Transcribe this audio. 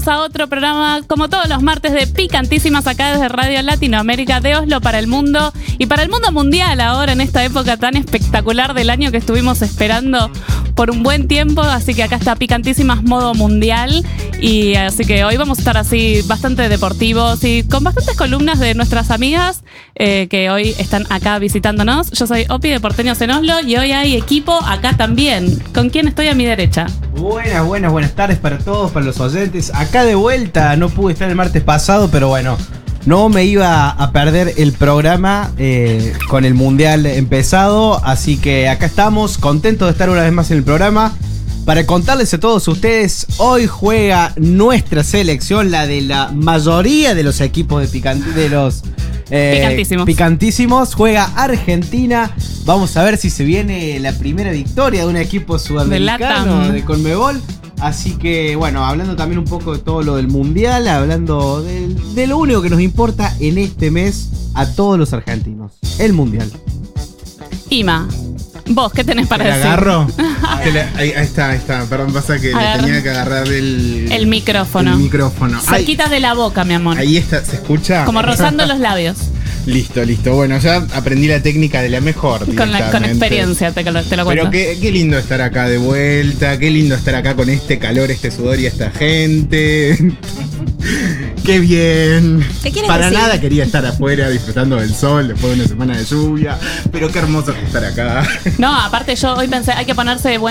A otro programa, como todos los martes, de Picantísimas, acá desde Radio Latinoamérica, de Oslo para el mundo y para el mundo mundial ahora, en esta época tan espectacular del año que estuvimos esperando por un buen tiempo. Así que acá está Picantísimas modo mundial, y así que hoy vamos a estar así bastante deportivos y con bastantes columnas de nuestras amigas que hoy están acá visitándonos. Yo soy Opi de Porteños en Oslo y hoy hay equipo acá también. ¿Con quién estoy a mi derecha? Buenas tardes para todos, para los oyentes. Acá de vuelta, no pude estar el martes pasado, pero bueno, no me iba a perder el programa con el Mundial empezado. Así que acá estamos, contentos de estar una vez más en el programa. Para contarles a todos ustedes, hoy juega nuestra selección, la de la mayoría de los equipos de los picantísimos. Juega Argentina. Vamos a ver si se viene la primera victoria de un equipo sudamericano de Conmebol. Así que, bueno, hablando también un poco de todo lo del Mundial, hablando de lo único que nos importa en este mes a todos los argentinos, el Mundial. Ima, ¿vos qué tenés para decir? ¿Agarro? Ahí está. Perdón, pasa que le tenía que agarrar el micrófono. Cerquita de la boca, mi amor. Ahí está, ¿se escucha? Como rozando los labios. Listo. Bueno, ya aprendí la técnica de la mejor. Con experiencia, te lo cuento. Pero qué lindo estar acá de vuelta, qué lindo estar acá con este calor, este sudor y esta gente. Qué bien. ¿Qué quieres Para decir? nada quería estar afuera disfrutando del sol después de una semana de lluvia, pero qué hermoso estar acá. No, aparte yo hoy pensé, hay que ponerse de buen